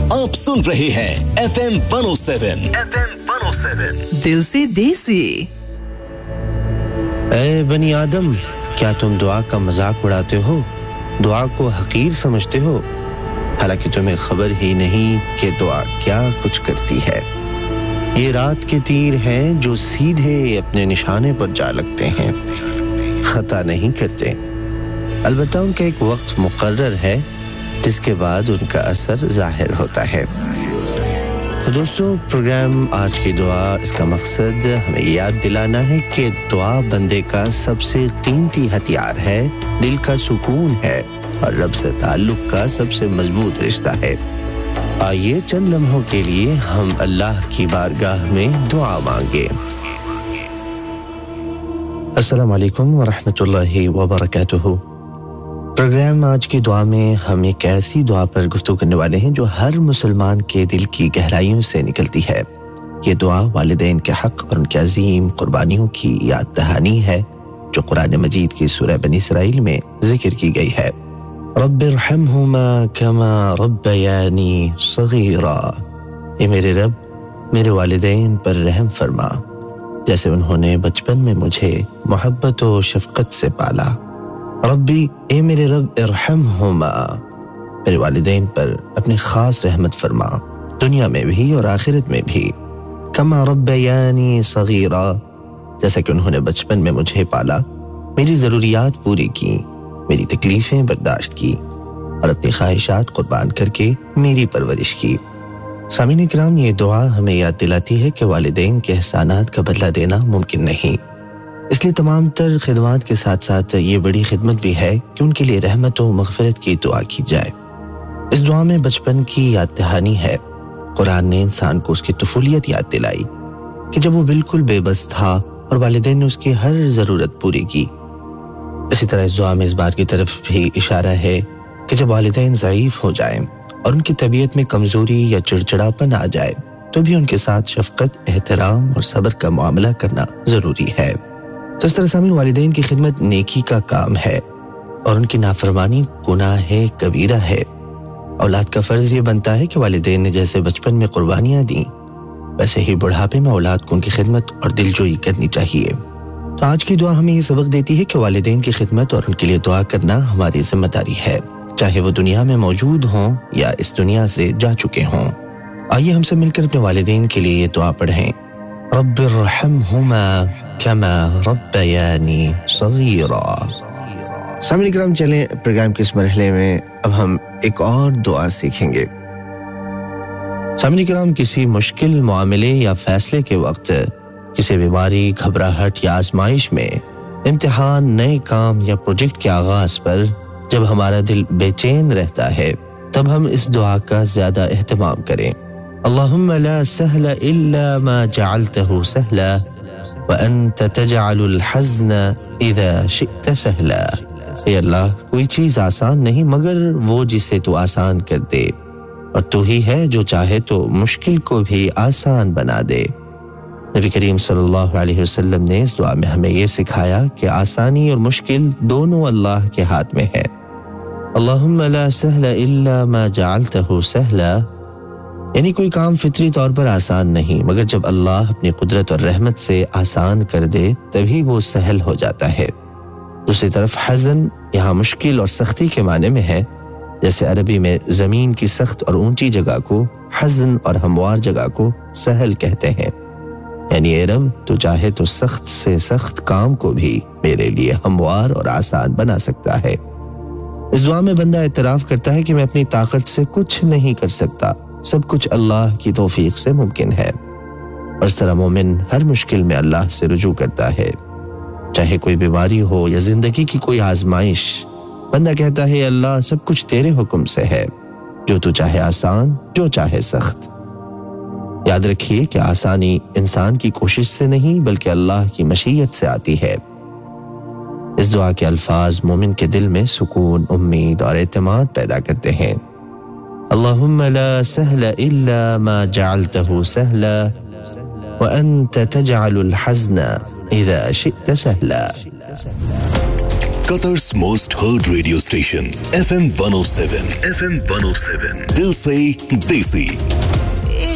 आप सुन रहे हैं FM 107 दिल से देसी। ऐ बनी आदम, क्या तुम दुआ का मजाक उड़ाते हो? दुआ को हकीर समझते हो? हालांकि तुम्हें खबर ही नहीं कि दुआ क्या कुछ करती है। ये रात के तीर हैं जो सीधे अपने निशाने पर जा लगते हैं, खता नहीं करते। अलबत्ता उनका एक वक्त मुकर्रर है जिसके बाद उनका असर जाहिर होता है। तो दोस्तों, प्रोग्राम आज की दुआ, इसका मकसद हमें याद दिलाना है कि दुआ बंदे का सबसे कीमती हथियार है, दिल का सुकून है और रब से ताल्लुक का सबसे मजबूत रिश्ता है। आइए चंद लम्हों के लिए हम अल्लाह की बारगाह में दुआ मांगे। अस्सलाम वालेकुम व रहमतुल्लाहि व बरकातुहू। प्रोग्राम आज की दुआ में हम एक ऐसी दुआ पर गुफ्तगू करने वाले हैं जो हर मुसलमान के दिल की गहराइयों से निकलती है। ये दुआ वालिदैन के हक और उनके अजीम कुर्बानियों की याद दहानी है जो कुरान मजीद की सूरह बनी इसराइल में जिक्र की गई है। रब्बिरहमहुमा कमा रब्बयानी सगीरा। ए मेरे रब, मेरे वालिदैन पर रहम फरमा जैसे उन्होंने बचपन में मुझे मोहब्बत और शफकत से पाला। रब्बी, ए मेरे रब, इरहमहुमा, मेरे वालिदैन पर अपनी खास रहमत फरमा, दुनिया में भी और आखिरत में भी। कमा रब्बयानी सगीरा, जैसा कि उन्होंने बचपन में मुझे पाला, मेरी ज़रूरियात पूरी की, मेरी तकलीफ़ें बर्दाश्त की और अपनी ख्वाहिशात कुर्बान करके मेरी परवरिश की। सामीन इकराम, ये दुआ हमें याद दिलाती है कि वालिदैन के एहसानात का बदला देना मुमकिन नहीं, इसलिए तमाम तर खिदमत के साथ साथ ये बड़ी खिदमत भी है कि उनके लिए रहमत और मग़फ़िरत की दुआ की जाए। इस दुआ में बचपन की याद दहानी है। कुरान ने इंसान को उसकी तफूलियत याद दिलाई कि जब वो बिल्कुल बेबस था और वालिदैन ने उसकी हर ज़रूरत पूरी की। इसी तरह इस दुआ में इस बात की तरफ भी इशारा है कि जब वालिदैन ज़ईफ़ हो जाएं और उनकी तबीयत में कमज़ोरी या चिड़चिड़ापन आ जाए तो भी उनके साथ शफ़क़त, एहतराम और सब्र का मुआमला करना ज़रूरी है। तो इस तरह सामीन, वालिदैन की खिदमत नेकी का काम है और उनकी नाफरमानी गुनाह कबीरा है। औलाद का फ़र्ज़ ये बनता है कि वालिदैन ने जैसे बचपन में कुर्बानियाँ दी, वैसे ही बुढ़ापे में औलाद को उनकी खिदमत और दिलजोई करनी चाहिए। तो आज की दुआ हमें ये सबक देती है कि वालिदैन की खिदमत और उनके लिए दुआ करना हमारी जिम्मेदारी है, चाहे वो दुनिया में मौजूद हों या इस दुनिया से जा चुके हों। आइए हमसे मिलकर अपने वालिदैन के लिए ये दुआ पढ़ें। रब्बिरहमहुमा कमा रब्बयानी सगीरा। सामीन इकराम, चलें प्रोग्राम के इस मरहले में अब हम एक और दुआ सीखेंगे। सामीन इकराम, किसी मुश्किल मामले या फैसले के वक्त, किसी बीमारी, घबराहट या आजमाइश में, इम्तिहान, नए काम या प्रोजेक्ट के आगाज पर जब हमारा दिल बेचैन रहता है, तब हम इस दुआ का ज्यादा एहतमाम करें। अल्लाहुम्मा ला सहला इल्ला मा जअलतहु सहला व अंत तजअलुल हज़्न इज़ा शि'त सहला। ए अल्लाह, कोई चीज आसान नहीं मगर वो जिसे तू आसान कर दे, और तू ही है जो चाहे तो मुश्किल को भी आसान बना दे। नबी करीम सल्लल्लाहु अलैहि वसल्लम ने इस दुआ में हमें ये सिखाया कि आसानी और मुश्किल दोनों अल्लाह के हाथ में है। अल्लाहुम्मा ला सहला इल्ला मा जअलतहु सहला, यानी कोई काम फितरी तौर पर आसान नहीं, मगर जब अल्लाह अपनी कुदरत और रहमत से आसान कर दे तभी वो सहल हो जाता है। दूसरी तरफ हज़न यहाँ मुश्किल और सख्ती के माने में है, जैसे अरबी में जमीन की सख्त और ऊंची जगह को हज़न और हमवार जगह को सहल कहते हैं। यानी ए रब, तू चाहे तो सख्त से सख्त काम को भी मेरे लिए हमवार और आसान बना सकता है। इस दुआ में बंदा इतराफ करता है कि मैं अपनी ताकत से कुछ नहीं कर सकता, सब कुछ अल्लाह की तौफीक से मुमकिन है। और इस तरह मोमिन हर मुश्किल में अल्लाह से रुजू करता है, चाहे कोई बीमारी हो या जिंदगी की कोई आजमाइश। बंदा कहता है, अल्लाह, सब कुछ तेरे हुक्म से है, जो तू चाहे आसान, जो चाहे सख्त। याद रखिए कि आसानी इंसान की कोशिश से नहीं बल्कि अल्लाह की मशीयत से आती है। इस दुआ के अल्फाज मोमिन के दिल में सुकून, उम्मीद और एतमाद पैदा करते हैं। अल्लाहुम्मा ला सहला इल्ला मा जअलतहु सहला व अंत तजअलुल हज़्न इज़ा शि'त सहला। Qatar's most heard radio station, FM 107. FM 107. Dil se Desi.